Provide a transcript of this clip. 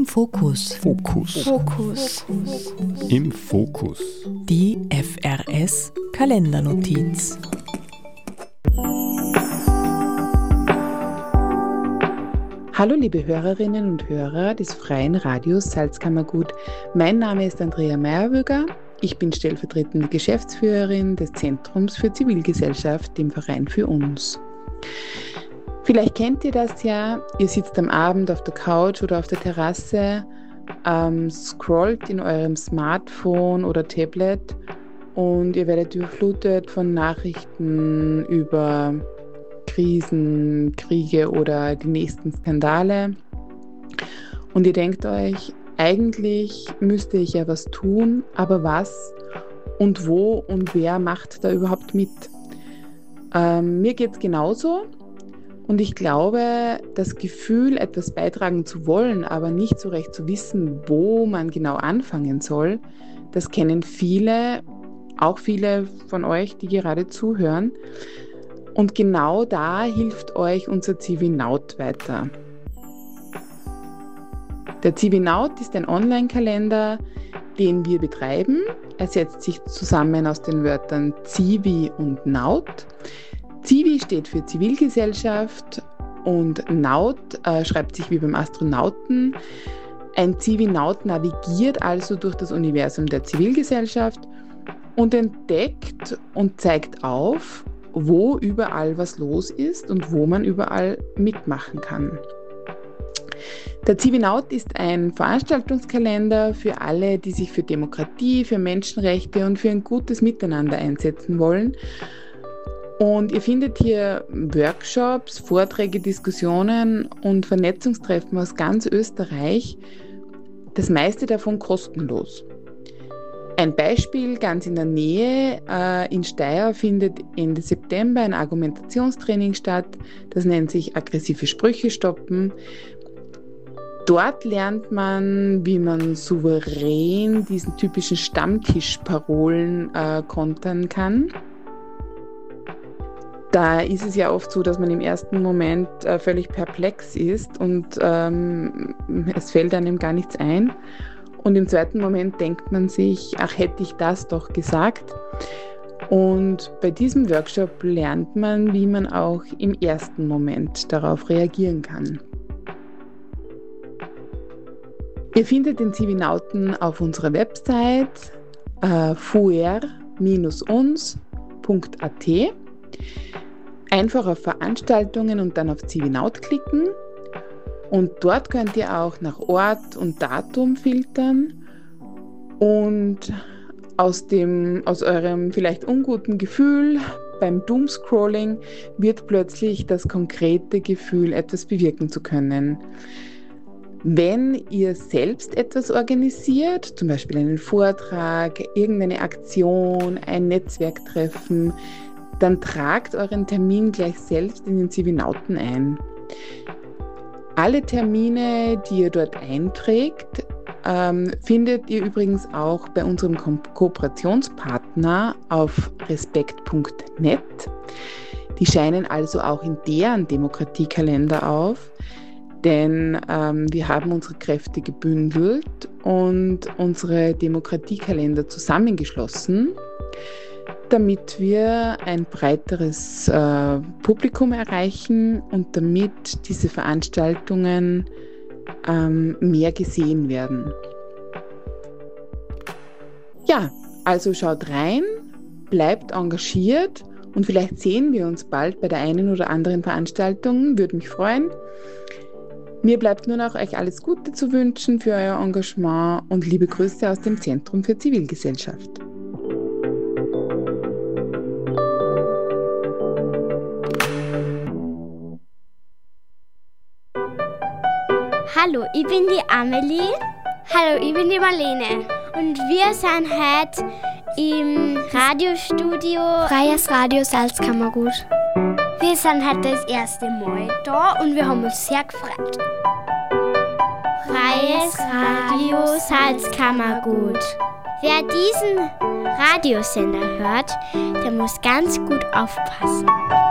Im Fokus. Im Fokus. Die FRS Kalendernotiz. Hallo liebe Hörerinnen und Hörer des Freien Radios Salzkammergut. Mein Name ist Andrea Meierwöger. Ich bin stellvertretende Geschäftsführerin des Zentrums für Zivilgesellschaft, dem Verein für uns. Vielleicht kennt ihr das ja, ihr sitzt am Abend auf der Couch oder auf der Terrasse, scrollt in eurem Smartphone oder Tablet und ihr werdet überflutet von Nachrichten über Krisen, Kriege oder die nächsten Skandale. Und ihr denkt euch, eigentlich müsste ich ja was tun, aber was und wo und wer macht da überhaupt mit? Mir geht es genauso. Und ich glaube, das Gefühl, etwas beitragen zu wollen, aber nicht so recht zu wissen, wo man genau anfangen soll, das kennen viele, auch viele von euch, die gerade zuhören. Und genau da hilft euch unser Civinaut weiter. Der Civinaut ist ein Online-Kalender, den wir betreiben. Er setzt sich zusammen aus den Wörtern Civi und Naut. Civi steht für Zivilgesellschaft und Naut schreibt sich wie beim Astronauten. Ein Civinaut navigiert also durch das Universum der Zivilgesellschaft und entdeckt und zeigt auf, wo überall was los ist und wo man überall mitmachen kann. Der Civinaut ist ein Veranstaltungskalender für alle, die sich für Demokratie, für Menschenrechte und für ein gutes Miteinander einsetzen wollen. Und ihr findet hier Workshops, Vorträge, Diskussionen und Vernetzungstreffen aus ganz Österreich, das meiste davon kostenlos. Ein Beispiel ganz in der Nähe, in Steyr findet Ende September ein Argumentationstraining statt, das nennt sich aggressive Sprüche stoppen. Dort lernt man, wie man souverän diesen typischen Stammtischparolen kontern kann. Da ist es ja oft so, dass man im ersten Moment völlig perplex ist und es fällt einem gar nichts ein. Und im zweiten Moment denkt man sich, ach, hätte ich das doch gesagt. Und bei diesem Workshop lernt man, wie man auch im ersten Moment darauf reagieren kann. Ihr findet den Civinauten auf unserer Website fuer-uns.at. Einfach auf Veranstaltungen und dann auf Civinaut klicken. Und dort könnt ihr auch nach Ort und Datum filtern und aus eurem vielleicht unguten Gefühl beim Doomscrolling wird plötzlich das konkrete Gefühl, etwas bewirken zu können. Wenn ihr selbst etwas organisiert, zum Beispiel einen Vortrag, irgendeine Aktion, ein Netzwerktreffen, dann tragt euren Termin gleich selbst in den Civinauten ein. Alle Termine, die ihr dort einträgt, findet ihr übrigens auch bei unserem Kooperationspartner auf respekt.net. Die scheinen also auch in deren Demokratiekalender auf, denn wir haben unsere Kräfte gebündelt und unsere Demokratiekalender zusammengeschlossen, damit wir ein breiteres Publikum erreichen und damit diese Veranstaltungen mehr gesehen werden. Ja, also schaut rein, bleibt engagiert und vielleicht sehen wir uns bald bei der einen oder anderen Veranstaltung, würde mich freuen. Mir bleibt nur noch euch alles Gute zu wünschen für euer Engagement und liebe Grüße aus dem Zentrum für Zivilgesellschaft. Hallo, ich bin die Amelie. Hallo, ich bin die Marlene. Und wir sind heute im Radiostudio Freies Radio Salzkammergut. Wir sind heute das erste Mal da und wir haben uns sehr gefreut. Freies Radio Salzkammergut. Wer diesen Radiosender hört, der muss ganz gut aufpassen.